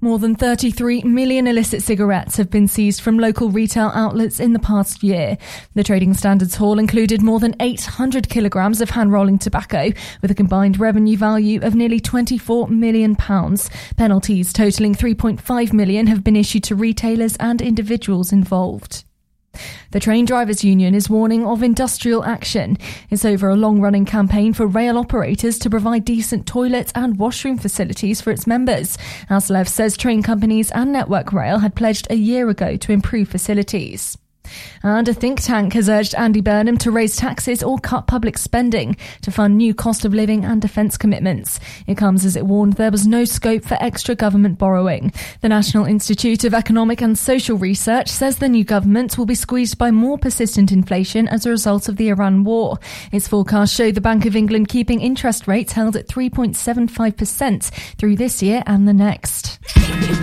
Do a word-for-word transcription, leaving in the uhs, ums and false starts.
More than thirty-three million illicit cigarettes have been seized from local retail outlets in the past year. The Trading Standards haul included more than eight hundred kilograms of hand-rolling tobacco, with a combined revenue value of nearly twenty-four million pounds. Penalties totalling three point five million pounds have been issued to retailers and individuals involved. The Train Drivers Union is warning of industrial action. It's over a long-running campaign for rail operators to provide decent toilets and washroom facilities for its members. ASLEF says train companies and Network Rail had pledged a year ago to improve facilities. And a think tank has urged Andy Burnham to raise taxes or cut public spending to fund new cost of living and defence commitments. It comes as it warned there was no scope for extra government borrowing. The National Institute of Economic and Social Research says the new government will be squeezed by more persistent inflation as a result of the Iran war. Its forecasts show the Bank of England keeping interest rates held at three point seven five percent through this year and the next.